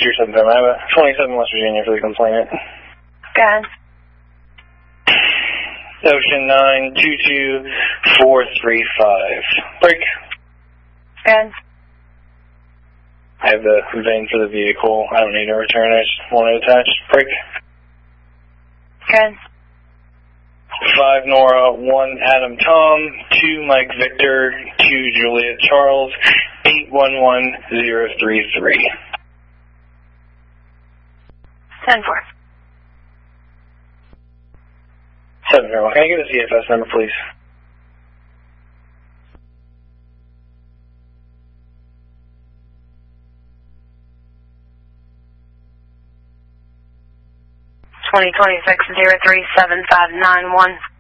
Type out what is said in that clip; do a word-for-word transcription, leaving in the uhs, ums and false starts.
two seven seven. I have a twenty-seven West Virginia for the complainant. Go ahead. Ocean nine two two four three five. Break. Go ahead. I have the V I N for the vehicle. I don't need a return. I just want it attached. Break. Go ahead. five Nora, one Adam Tom, two Mike Victor, two Juliet Charles, eight one one zero three three. ten four. seven zero one. Can I get a C F S number, please? twenty twenty-six zero three seven five nine one.